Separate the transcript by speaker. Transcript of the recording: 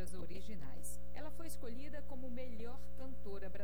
Speaker 1: músicas originais. Ela foi escolhida como melhor cantora brasileira